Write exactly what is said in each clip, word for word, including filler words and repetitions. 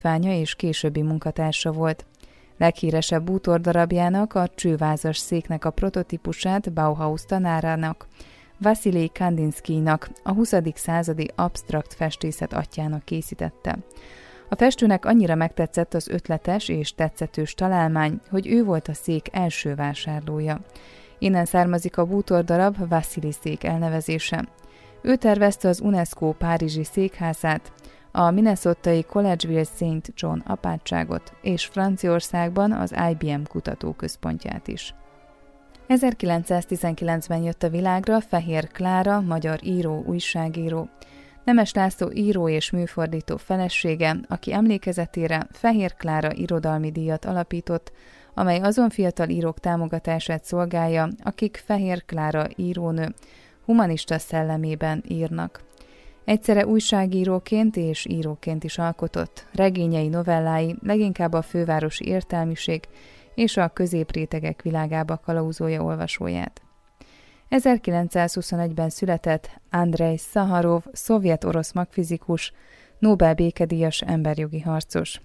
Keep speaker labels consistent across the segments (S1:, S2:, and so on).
S1: tanítványa és későbbi munkatársa volt. Leghíresebb bútordarabjának, a csővázas széknek a prototípusát Bauhaus tanárának, Vasilij Kandinszkijnak, a huszadik századi absztrakt festészet atyjának készítette. A festőnek annyira megtetszett az ötletes és tetszetős találmány, hogy ő volt a szék első vásárlója. Innen származik a bútordarab Vasilij szék elnevezése. Ő tervezte az UNESCO párizsi székházát, a minnesotai Collegeville Saint John apátságot és Franciaországban az I B M kutatóközpontját is. ezerkilencszáztizenkilencben jött a világra Fehér Klára, magyar író, újságíró. Nemes László író és műfordító felesége, aki emlékezetére Fehér Klára irodalmi díjat alapított, amely azon fiatal írók támogatását szolgálja, akik Fehér Klára írónő humanista szellemében írnak. Egyszerre újságíróként és íróként is alkotott. Regényei, novellái leginkább a fővárosi értelmiség és a középrétegek világába kalauzolja olvasóját. ezerkilencszázhuszonegyben született Andrej Szaharov, szovjet-orosz magfizikus, Nobel békedíjas emberjogi harcos.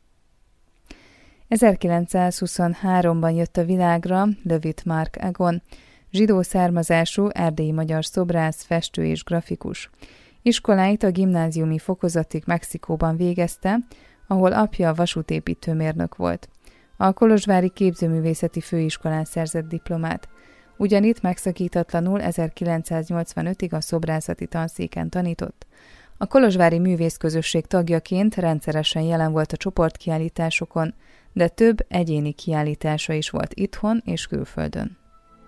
S1: ezerkilencszázhuszonháromban jött a világra Löwit Mark Egon, zsidó származású erdélyi magyar szobrász, festő és grafikus. Iskoláit a gimnáziumi fokozatig Mexikóban végezte, ahol apja vasútépítőmérnök volt. A kolozsvári képzőművészeti főiskolán szerzett diplomát. Ugyanitt megszakítatlanul ezerkilencszáznyolcvanötig a szobrászati tanszéken tanított. A kolozsvári művészközösség tagjaként rendszeresen jelen volt a csoportkiállításokon, de több egyéni kiállítása is volt itthon és külföldön.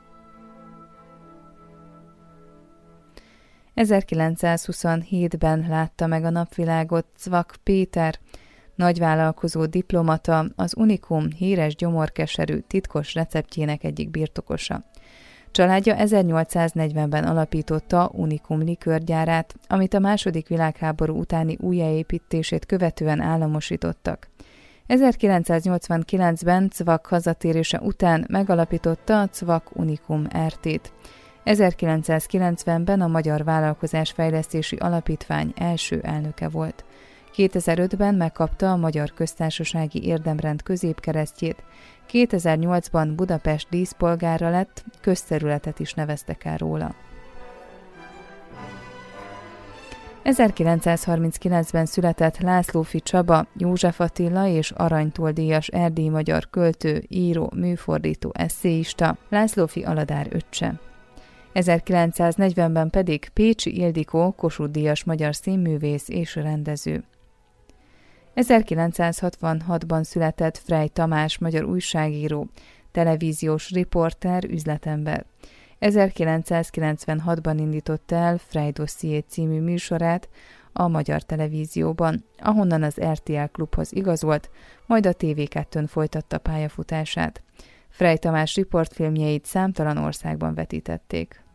S1: ezerkilencszázhuszonhétben látta meg a napvilágot Cvak Péter, nagyvállalkozó diplomata, az Unikum híres gyomorkeserű titkos receptjének egyik birtokosa. Családja ezernyolcszáznegyvenben alapította Unikum likőrgyárát, amit a második világháború utáni újjáépítését követően államosítottak. ezerkilencszáznyolcvankilencben Cvak hazatérése után megalapította a Cvak Unikum er té-t. ezerkilencszázkilencvenben a Magyar Vállalkozásfejlesztési Alapítvány első elnöke volt. kétezer-ötben megkapta a Magyar Köztársasági Érdemrend középkeresztjét, kétezer-nyolcban Budapest díszpolgára lett, közterületet is neveztek el róla. ezerkilencszázharminckilencben született Lászlóffy Csaba, József Attila és aranytól-díjas erdélyi magyar költő, író, műfordító, esszéista, Lászlóffy Aladár öccse. ezerkilencszáznegyvenben pedig Pécsi Ildikó, Kossuth-díjas magyar színművész és rendező. ezerkilencszázhatvanhatban született Frey Tamás, magyar újságíró, televíziós riporter, üzletember. ezerkilencszázkilencvenhatban indította el Frey Dosszié című műsorát a Magyar Televízióban, ahonnan az er té el Klubhoz igazolt, majd a té vé kettőn folytatta pályafutását. Frey Tamás riportfilmjeit számtalan országban vetítették.